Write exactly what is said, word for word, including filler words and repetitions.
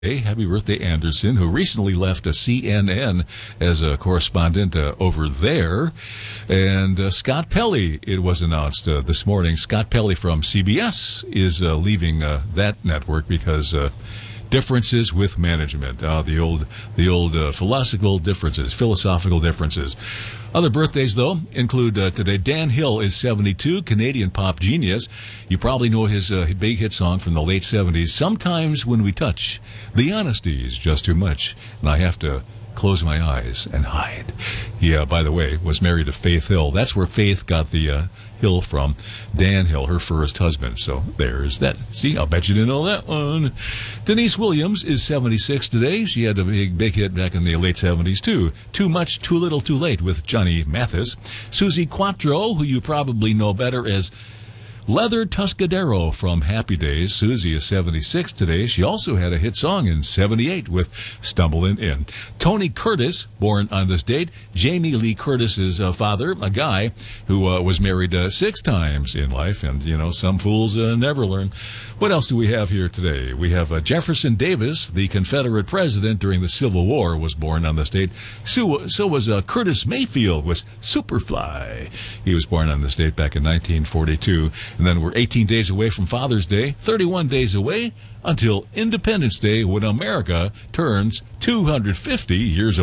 Hey, happy birthday, Anderson, who recently left a C N N as a correspondent uh, over there. And uh, Scott Pelley, it was announced uh, this morning, Scott Pelley from C B S is uh, leaving uh, that network because uh, differences with management. Uh, the old, the old uh, philosophical differences, philosophical differences. Other birthdays, though, include uh, today. Dan Hill is seventy-two, Canadian pop genius. You probably know his uh, big hit song from the late seventies, Sometimes When We Touch. The honesty is just too much, and I have to close my eyes and hide. He, uh, by the way, was married to Faith Hill. That's where Faith got the uh, Hill from. Dan Hill, her first husband. So there's that. See, I'll bet you didn't know that one. Denise Williams is seventy-six today. She had a big, big hit back in the late seventies, too. Too Much, Too Little, Too Late with Johnny Mathis. Susie Quattro, who you probably know better as Leather Tuscadero from Happy Days. Susie is seventy-six today. She also had a hit song in seventy-eight with Stumblin' In. Tony Curtis, born on this date. Jamie Lee Curtis's uh, father, a guy who uh, was married uh, six times in life. And, you know, some fools uh, never learn. What else do we have here today? We have uh, Jefferson Davis, the Confederate president during the Civil War, was born on this date. So, so was uh, Curtis Mayfield, was Superfly. He was born on this date back in nineteen forty-two. And then we're eighteen days away from Father's Day, thirty-one days away until Independence Day, when America turns two hundred fifty years old.